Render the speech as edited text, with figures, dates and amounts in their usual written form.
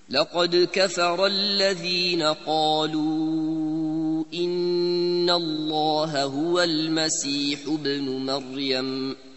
لقد كفر الذين قالوا إن الله هو المسيح ابن مريم